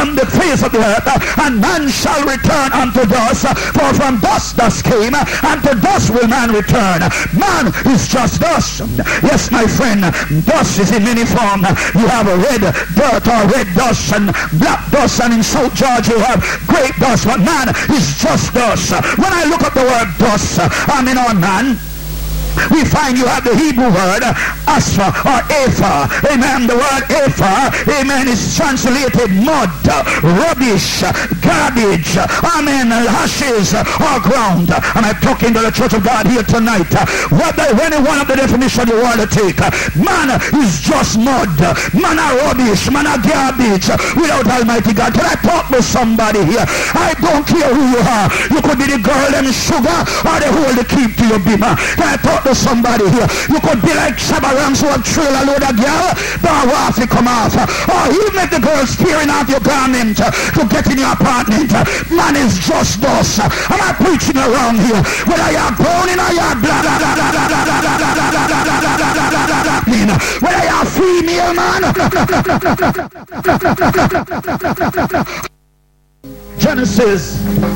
on the face of the earth, and man shall return unto dust, for from dust came, and to dust will man return. Man is just dust. Yes, my friend, dust is in many forms. You have a red dirt or red dust and black dust, and in South Georgia you have great dust, but man is just dust. When I look up the word dust, I mean on man, we find you have the Hebrew word asphar or aphar. Amen. The word aphar, amen, is translated mud, rubbish, garbage, amen, ashes or ground. And I'm talking to the church of God here tonight. Any one of the definition you want to take, man is just mud, man are rubbish, man are garbage without Almighty God. Can I talk to somebody here? I don't care who you are. You could be the girl them sugar or the hole they keep to your bimmer. Can I talk to somebody here? You could be like Shabarams who have trail a load of girl, but off they come off. Or you make the girls tearing off your garment to get in your apartment. Man is just dust. Am I preaching around here? Whether you're browning or you're black, whether you're female, man. Genesis